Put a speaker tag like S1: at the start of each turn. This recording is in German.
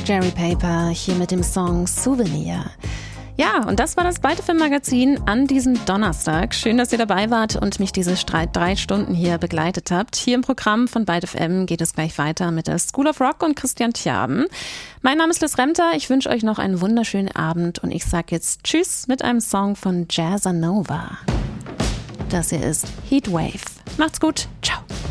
S1: Jerry Paper hier mit dem Song Souvenir. Ja, und das war das Byte FM Magazin an diesem Donnerstag. Schön, dass ihr dabei wart und mich diese 3 Stunden hier begleitet habt. Hier im Programm von Byte FM geht es gleich weiter mit der School of Rock und Christian Tjaben. Mein Name ist Liz Remter. Ich wünsche euch noch einen wunderschönen Abend und ich sage jetzt Tschüss mit einem Song von Jazzanova. Das hier ist Heatwave. Macht's gut. Ciao.